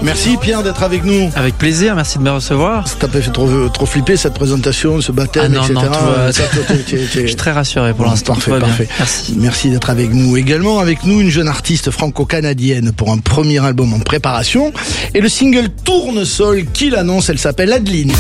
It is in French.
Merci Pierre d'être avec nous. Avec plaisir, merci de me recevoir. Ça t'a pas fait trop flipper cette présentation, ce baptême, non, etc. Non, Je suis très rassuré pour l'instant. Parfait. Merci d'être avec nous. Également avec nous, une jeune artiste franco-canadienne pour un premier album en préparation. Et le single Tournesol qui l'annonce, elle s'appelle Adeline.